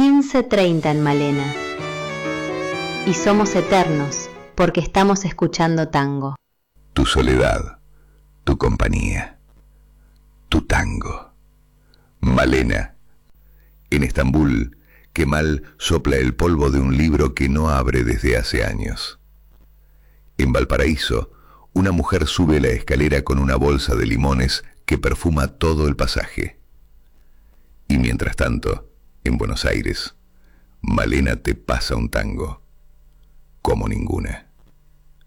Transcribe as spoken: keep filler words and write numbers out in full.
quince treinta en Malena. Y somos eternos porque estamos escuchando tango. Tu soledad, tu compañía, tu tango. Malena. En Estambul, Kemal sopla el polvo de un libro que no abre desde hace años. En Valparaíso, una mujer sube la escalera con una bolsa de limones que perfuma todo el pasaje. Y mientras tanto, en Buenos Aires, Malena te pasa un tango como ninguna.